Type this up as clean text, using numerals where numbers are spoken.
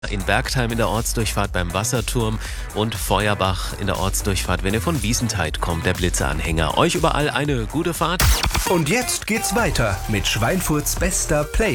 In Bergheim in der Ortsdurchfahrt beim Wasserturm und Feuerbach in der Ortsdurchfahrt, wenn ihr von Wiesentheid kommt, der Blitzeranhänger. Euch überall eine gute Fahrt. Und jetzt geht's weiter mit Schweinfurts bester Playlist.